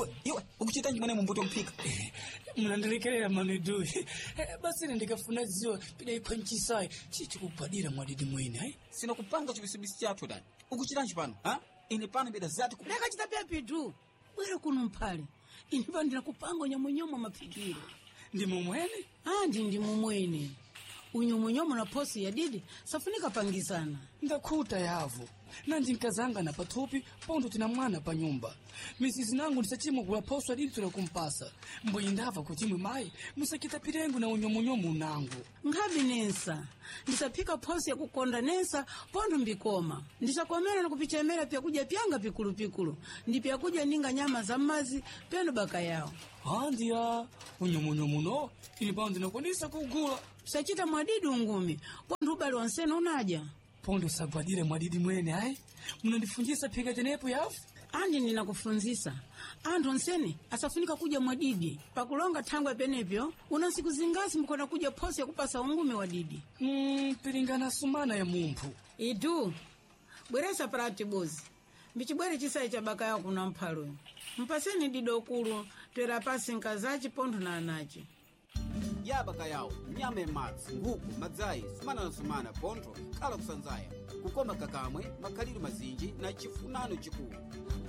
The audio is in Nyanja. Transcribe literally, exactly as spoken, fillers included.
iwe iwe ukuchita njimene mumbuto mpika mnandilekelera Mamedu. Basi ndikafuna ziwa pida ikhwanchisayi chichi kubadira mwadidi mwene hai sina kupanga chibisibisi chathu dani ukuchita njipano ha ine pano beda zati ku leka chita pepi tu bwera kuno mphale ine pano ndinakupanga nyamunyomo mapikiro ndi mumwene andi ndi mumwene unyomonyomo na posi ya didi safunika pangizana ndakhuta yavo nandi nkazanga na pathupi pondo tina mwana pa nyumba misisi nangu ndisachimwa kula poso adidi tula kumpasa mbo indava kutimwe mai musakita pirengu na unyomonyomo nangu ngabi nensa ndisaphika posi ya kukonda nensa pondo mbikoma ndisakomera na kupichemera pya kuja pyanga pikulu pikulu ndi pya kuja ninga nyama za mazi pendo baka yao andiya unyomonyomo no ili pao ndinakwanisa kugula sachita mwadidi ungumi pondo ubali wansena unaja pondo sagwadire mwadidi mwene hai mnandifunjisa pika tenepo yafu andi ninakufunzisa anthu nsene asafunika kuja mwadidi pakulonga thangwe penepyo una siku zingazi mkona kuja posi ya kupasa ungumi wa didi mm, piringana sumana ya mumphu idu bweresa prati bozi mbichibwere chisayi cha baka yao kuna mphalo mpaseni dido kulu twera pasi nkazachi pondo na anachi ya baka yao nyame matsi nguku madzayi sumana na sumana pontho kala kusanzaya kukoma kakamwe makhaliro mazinji na chifunano chikulu